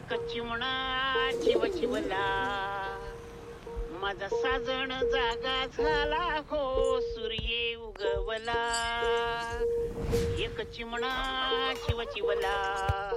एक चिमणा चिवचिवला, माझा साजण जागा झाला हो, सूर्य उगवला. एक चिमणा चिवचिवला,